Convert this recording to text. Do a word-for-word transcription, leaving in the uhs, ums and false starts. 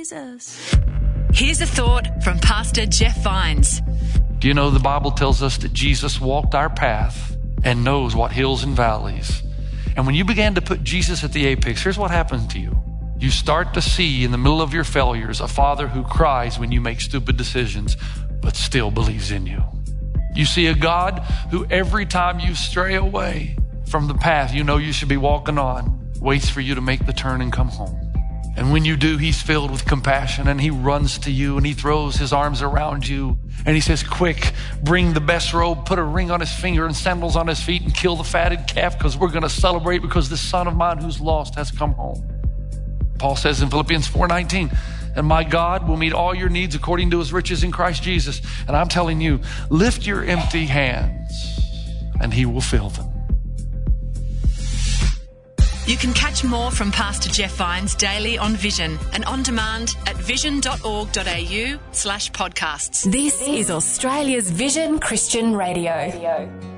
Jesus. Here's a thought from Pastor Jeff Vines. Do you know the Bible tells us that Jesus walked our path and knows what hills and valleys? And when you began to put Jesus at the apex, here's what happens to you. You start to see in the middle of your failures a father who cries when you make stupid decisions, but still believes in you. You see a God who every time you stray away from the path you know you should be walking on, waits for you to make the turn and come home. And when you do, he's filled with compassion and he runs to you and he throws his arms around you and he says, quick, bring the best robe, put a ring on his finger and sandals on his feet and kill the fatted calf because we're going to celebrate because this son of mine who's lost has come home. Paul says in Philippians four nineteen, and my God will meet all your needs according to his riches in Christ Jesus. And I'm telling you, lift your empty hands and he will fill them. You can catch more from Pastor Jeff Vines daily on Vision and on demand at vision.org.au slash podcasts. This is Australia's Vision Christian Radio.